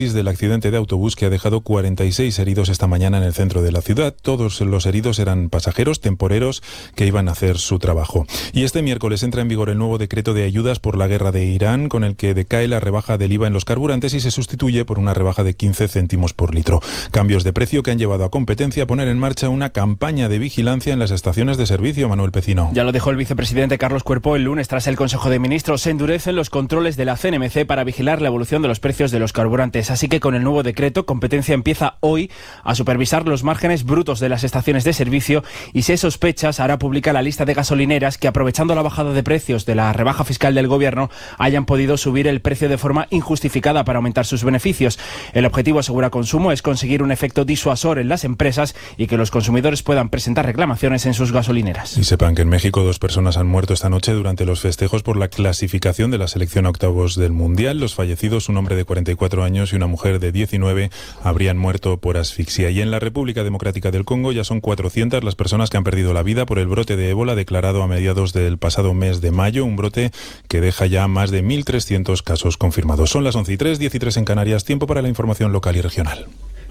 del accidente de autobús que ha dejado 46 heridos esta mañana en el centro de la ciudad. Todos los heridos eran pasajeros temporeros que iban a hacer su trabajo. Y este miércoles entra en vigor el nuevo decreto de ayudas por la guerra de Irán, con el que decae la rebaja del IVA en los carburantes y se sustituye por una rebaja de 15 céntimos por litro. Cambios de precio que han llevado a competencia a poner en marcha una campaña de vigilancia en las estaciones de servicio. Manuel Pecino. Ya lo dijo el vicepresidente Carlos Cuerpo el lunes tras el Consejo de Ministros. Se endurecen los controles de la CNMC para vigilar la evolución de los precios de los carburantes. Así que con el nuevo decreto, Competencia empieza hoy a supervisar los márgenes brutos de las estaciones de servicio y, si hay sospechas, hará pública la lista de gasolineras que, aprovechando la bajada de precios de la rebaja fiscal del Gobierno, hayan podido subir el precio de forma injustificada para aumentar sus beneficios. El objetivo, asegura Consumo, es conseguir un efecto disuasor en las empresas y que los consumidores puedan presentar reclamaciones en sus gasolineras. Y sepan que en México 2 personas han muerto esta noche durante los festejos por la clasificación de la selección a octavos del Mundial. Los fallecidos, un hombre de 44 años y una mujer de 19, habrían muerto por asfixia. Y en la República Democrática del Congo ya son 400 las personas que han perdido la vida por el brote de ébola declarado a mediados del pasado mes de mayo, un brote que deja ya más de 1.300 casos confirmados. Son las 11:03, 10:03 en Canarias, tiempo para la información local y regional.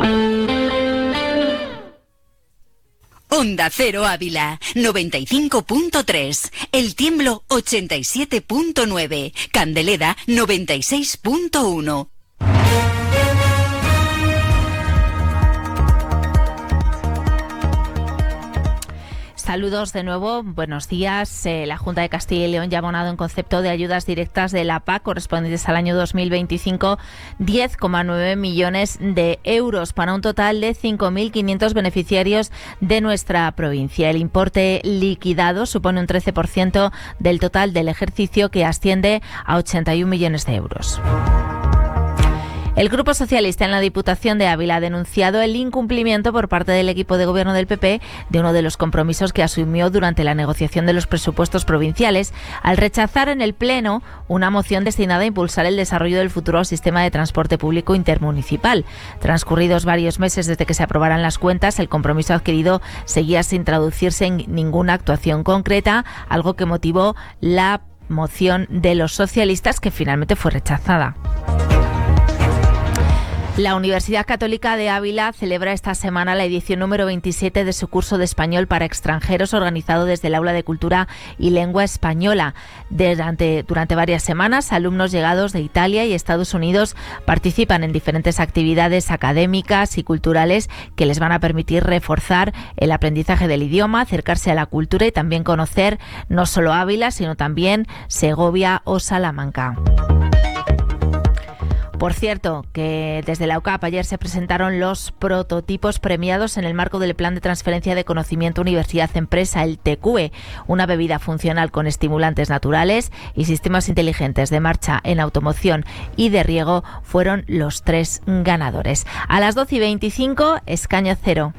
Onda Cero Ávila, 95.3, El Tiemblo 87.9, Candeleda 96.1. Saludos de nuevo, buenos días. La Junta de Castilla y León ya ha abonado en concepto de ayudas directas de la PAC correspondientes al año 2025 10,9 millones de euros para un total de 5.500 beneficiarios de nuestra provincia. El importe liquidado supone un 13% del total del ejercicio, que asciende a 81 millones de euros. El Grupo Socialista en la Diputación de Ávila ha denunciado el incumplimiento por parte del equipo de gobierno del PP de uno de los compromisos que asumió durante la negociación de los presupuestos provinciales, al rechazar en el Pleno una moción destinada a impulsar el desarrollo del futuro sistema de transporte público intermunicipal. Transcurridos varios meses desde que se aprobaran las cuentas, el compromiso adquirido seguía sin traducirse en ninguna actuación concreta, algo que motivó la moción de los socialistas, que finalmente fue rechazada. La Universidad Católica de Ávila celebra esta semana la edición número 27 de su curso de español para extranjeros, organizado desde el Aula de Cultura y Lengua Española. Durante varias semanas, alumnos llegados de Italia y Estados Unidos participan en diferentes actividades académicas y culturales que les van a permitir reforzar el aprendizaje del idioma, acercarse a la cultura y también conocer no solo Ávila, sino también Segovia o Salamanca. Por cierto, que desde la UCAP ayer se presentaron los prototipos premiados en el marco del Plan de Transferencia de Conocimiento Universidad-Empresa, el TQE, una bebida funcional con estimulantes naturales y sistemas inteligentes de marcha en automoción y de riego, fueron los 3 ganadores. A las 12:25, Escaño Cero.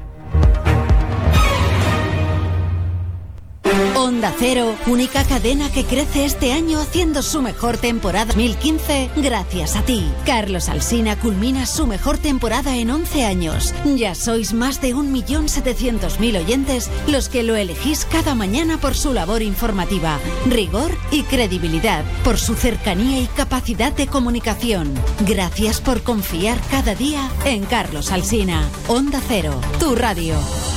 Onda Cero, única cadena que crece este año haciendo su mejor temporada 2015 gracias a ti. Carlos Alsina culmina su mejor temporada en 11 años. Ya sois más de 1.700.000 oyentes los que lo elegís cada mañana por su labor informativa, rigor y credibilidad, por su cercanía y capacidad de comunicación. Gracias por confiar cada día en Carlos Alsina. Onda Cero, tu radio.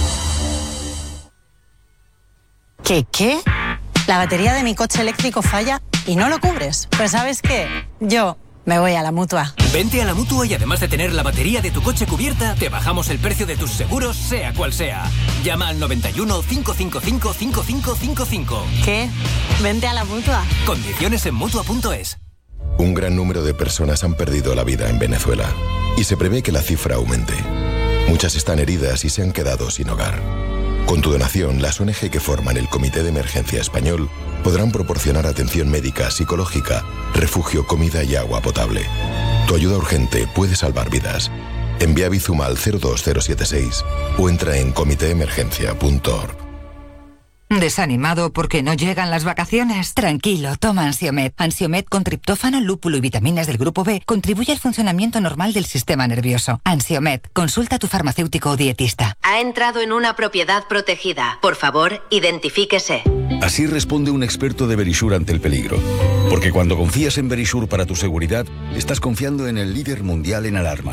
¿Qué? La batería de mi coche eléctrico falla y no lo cubres. Pues ¿sabes qué? Yo me voy a la Mutua. Vente a la Mutua y además de tener la batería de tu coche cubierta, te bajamos el precio de tus seguros, sea cual sea. Llama al 91 555 5555. ¿Qué? Vente a la Mutua. Condiciones en Mutua.es. Un gran número de personas han perdido la vida en Venezuela y se prevé que la cifra aumente. Muchas están heridas y se han quedado sin hogar. Con tu donación, las ONG que forman el Comité de Emergencia Español podrán proporcionar atención médica, psicológica, refugio, comida y agua potable. Tu ayuda urgente puede salvar vidas. Envía Bizum al 02076 o entra en comitéemergencia.org. ¿Desanimado porque no llegan las vacaciones? Tranquilo, toma Ansiomed. Ansiomed con triptófano, lúpulo y vitaminas del grupo B contribuye al funcionamiento normal del sistema nervioso. Ansiomed, consulta a tu farmacéutico o dietista. Ha entrado en una propiedad protegida. Por favor, identifíquese. Así responde un experto de Verisure ante el peligro. Porque cuando confías en Verisure para tu seguridad, estás confiando en el líder mundial en alarmas.